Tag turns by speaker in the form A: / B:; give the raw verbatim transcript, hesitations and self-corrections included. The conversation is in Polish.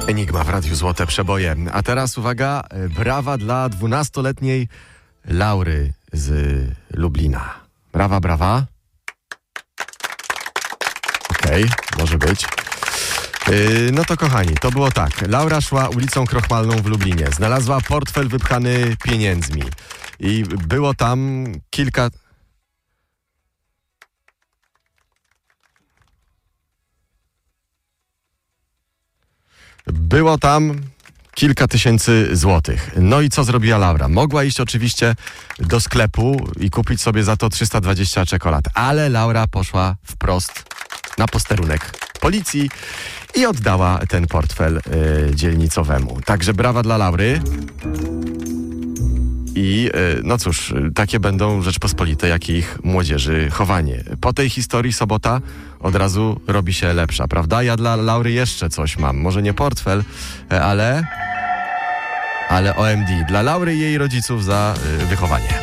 A: Enigma w Radiu Złote Przeboje. A teraz uwaga, brawa dla dwunastoletniej Laury z Lublina. Brawa, brawa. Okej, okay, może być. Yy, no to kochani, to było tak. Laura szła ulicą Krochmalną w Lublinie. Znalazła portfel wypchany pieniędzmi. I było tam kilka... Było tam kilka tysięcy złotych. No i co zrobiła Laura? Mogła iść oczywiście do sklepu i kupić sobie za to trzysta dwadzieścia czekolad. Ale Laura poszła wprost na posterunek policji i oddała ten portfel y, dzielnicowemu. Także brawa dla Laury. I y, no cóż, takie będą Rzeczpospolite, jak i ich młodzieży chowanie. Po tej historii sobota od razu robi się lepsza, prawda? Ja dla Laury jeszcze coś mam. Może nie portfel, ale... ale O M D. Dla Laury i jej rodziców za y, wychowanie.